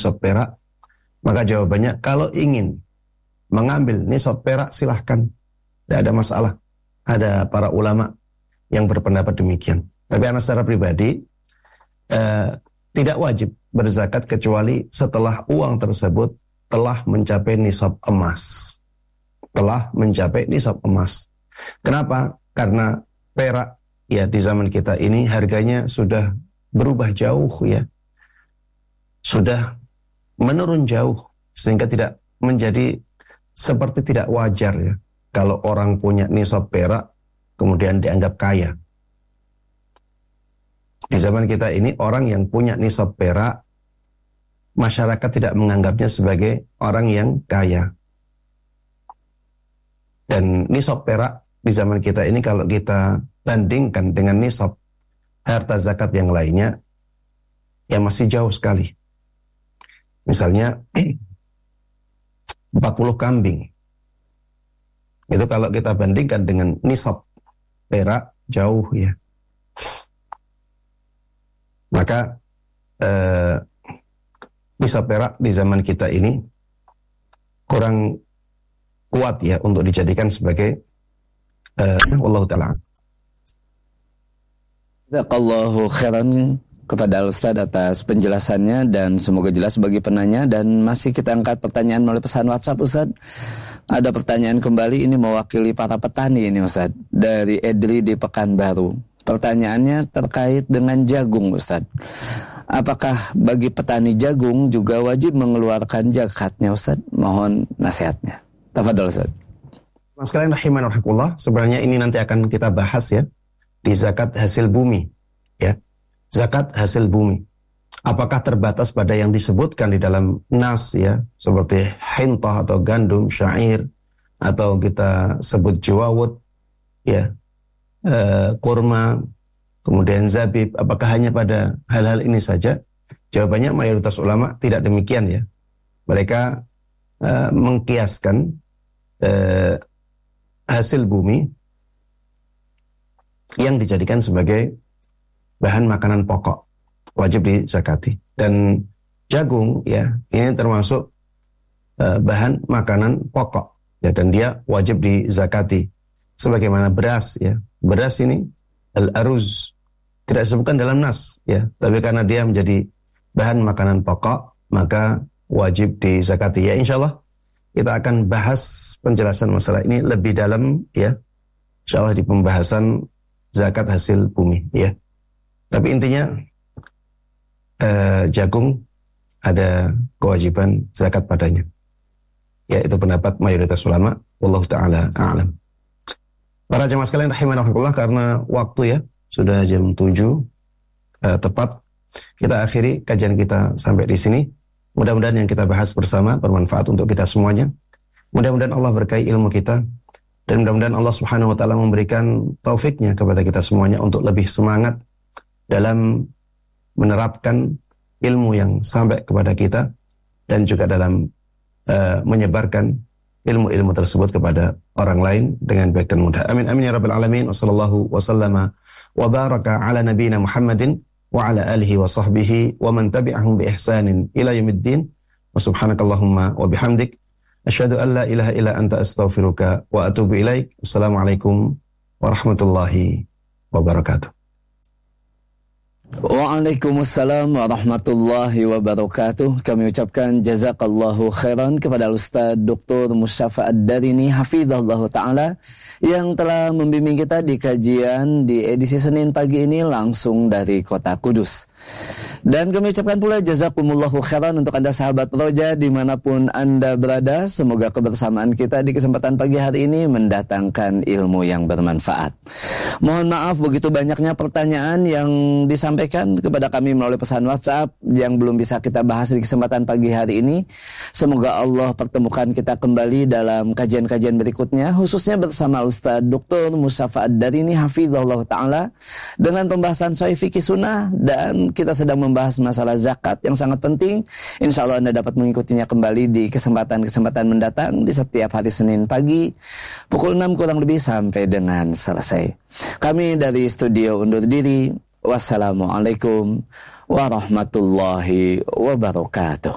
nisab perak? Maka jawabannya, kalau ingin mengambil nisab perak silahkan, tidak ada masalah. Ada para ulama yang berpendapat demikian. Tapi anak secara pribadi tidak wajib berzakat kecuali setelah uang tersebut telah mencapai nisab emas. Telah mencapai nisab emas. Kenapa? Karena perak ya di zaman kita ini harganya sudah berubah jauh ya. Sudah menurun jauh sehingga tidak menjadi seperti tidak wajar ya kalau orang punya nisab perak kemudian dianggap kaya. Di zaman kita ini orang yang punya nisab perak masyarakat tidak menganggapnya sebagai orang yang kaya. Dan nisab perak di zaman kita ini kalau kita bandingkan dengan nisab harta zakat yang lainnya ya masih jauh sekali. Misalnya 40 kambing. Itu kalau kita bandingkan dengan nisab perak jauh ya. Maka nisab perak di zaman kita ini kurang kuat ya untuk dijadikan sebagai wallahu ta'ala. Jazakallahu khairan kepada Ustaz atas penjelasannya dan semoga jelas bagi penanya. Dan masih kita angkat pertanyaan melalui pesan WhatsApp Ustaz. Ada pertanyaan kembali, ini mewakili para petani ini Ustaz, dari Edri di Pekanbaru. Pertanyaannya terkait dengan jagung Ustaz. Apakah bagi petani jagung juga wajib mengeluarkan zakatnya Ustaz? Mohon nasihatnya. Tafadhol Ustaz. Mas sekalian rahiman rahimakumullah, sebenarnya ini nanti akan kita bahas ya di zakat hasil bumi ya. Zakat hasil bumi. Apakah terbatas pada yang disebutkan di dalam nas ya, seperti hintah atau gandum, syair, atau kita sebut jawawut ya, kurma, kemudian zabib, apakah hanya pada hal-hal ini saja? Jawabannya mayoritas ulama tidak demikian ya. Mereka mengkiaskan hasil bumi yang dijadikan sebagai bahan makanan pokok, wajib dizakati. Dan jagung ya, ini termasuk bahan makanan pokok ya, dan dia wajib dizakati. Sebagaimana beras ya, beras ini al-aruz tidak disebutkan dalam nas ya, tapi karena dia menjadi bahan makanan pokok maka wajib dizakati ya. Insyaallah kita akan bahas penjelasan masalah ini lebih dalam ya, insyaallah di pembahasan zakat hasil bumi ya. Tapi intinya jagung ada kewajiban zakat padanya. Ya, itu pendapat mayoritas ulama. Wallahu ta'ala a'lam. Para jemaah sekalian rahimanahullah, karena waktu ya sudah jam 7 tepat, kita akhiri kajian kita sampai di sini. Mudah-mudahan yang kita bahas bersama bermanfaat untuk kita semuanya. Mudah-mudahan Allah berkahi ilmu kita, dan mudah-mudahan Allah Subhanahu wa taala memberikan taufiknya kepada kita semuanya untuk lebih semangat dalam menerapkan ilmu yang sampai kepada kita, dan juga dalam menyebarkan ilmu-ilmu tersebut kepada orang lain dengan baik dan mudah. Amin amin ya rabbal alamin. Wassallallahu wasallama wa baraka ala nabiyyina Muhammadin wa ala alihi wa sahbihi wa man tabi'ahum bi ihsanin ila yaumiddin. Wa subhanakallahumma wa bihamdik asyhadu an la ilaha illa anta astaghfiruka wa atubu ilaik. Wassalamualaikum warahmatullahi wabarakatuh. Waalaikumsalam warahmatullahi wabarakatuh. Kami ucapkan jazakallahu khairan kepada Ustaz Dr. Mustafa Ad-Darini hafizahullah ta'ala yang telah membimbing kita di kajian di edisi Senin pagi ini langsung dari kota Kudus. Dan kami ucapkan pula jazakumullahu khairan untuk Anda sahabat Roja dimanapun Anda berada. Semoga kebersamaan kita di kesempatan pagi hari ini mendatangkan ilmu yang bermanfaat. Mohon maaf begitu banyaknya pertanyaan yang disampaikan kepada kami melalui pesan WhatsApp yang belum bisa kita bahas di kesempatan pagi hari ini. Semoga Allah pertemukan kita kembali dalam kajian-kajian berikutnya, khususnya bersama Ustaz Dr. Mustafa Ad-Darini hafizahullah ta'ala dengan pembahasan sahih fikih sunnah, dan kita sedang membahas masalah zakat yang sangat penting. Insya Allah Anda dapat mengikutinya kembali di kesempatan-kesempatan mendatang di setiap hari Senin pagi pukul 6 kurang lebih sampai dengan selesai. Kami dari studio undur diri. Wassalamualaikum warahmatullahi wabarakatuh.